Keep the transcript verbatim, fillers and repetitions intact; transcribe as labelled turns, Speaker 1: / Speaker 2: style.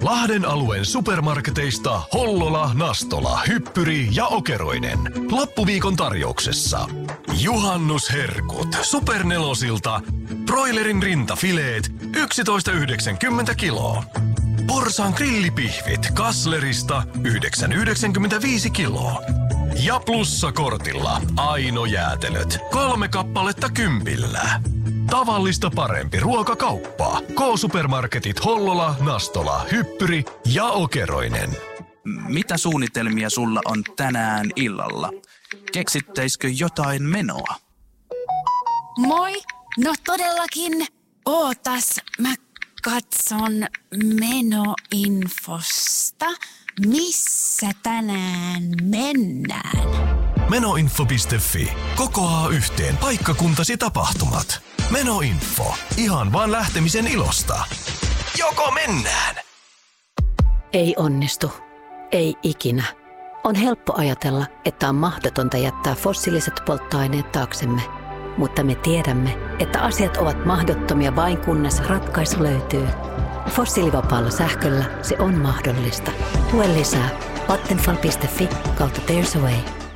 Speaker 1: Lahden alueen supermarketeista Hollola, Nastola, Hyppyri ja Okeroinen. Loppuviikon tarjouksessa. Juhannusherkut Supernelosilta. Broilerin rintafileet yksitoista yhdeksänkymmentä kiloa. Porsaan grillipihvit Kasslerista yhdeksän yhdeksänkymmentäviisi kiloa. Ja plussakortilla Aino jäätelöt kolme kappaletta kympillä. Tavallista parempi ruokakauppa. K-supermarketit Hollola, Nastola, Hyppyri ja Okeroinen.
Speaker 2: Mitä suunnitelmia sulla on tänään illalla? Keksittäisikö jotain menoa?
Speaker 3: Moi! No todellakin. Ootas, mä katson menoinfosta. Missä tänään mennään?
Speaker 1: Menoinfo piste fi. Kokoaa yhteen paikkakuntasi tapahtumat. Menoinfo. Ihan vaan lähtemisen ilosta. Joko mennään?
Speaker 4: Ei onnistu. Ei ikinä. On helppo ajatella, että on mahdotonta jättää fossiiliset polttoaineet taaksemme. Mutta me tiedämme, että asiat ovat mahdottomia vain kunnes ratkaisu löytyy. Fossiilivapaalla sähköllä se on mahdollista. Lue lisää vattenfall piste fi kautta There's a Way.